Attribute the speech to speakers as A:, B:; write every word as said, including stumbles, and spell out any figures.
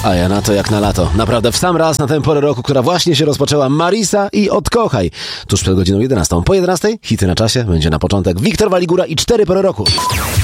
A: A ja na to jak na lato. Naprawdę w sam raz na tę porę roku, która właśnie się rozpoczęła. Marisa i Odkochaj. Tuż przed godziną jedenastą. Po jedenastej hity na czasie będzie na początek Wiktor Waligura i cztery pory roku.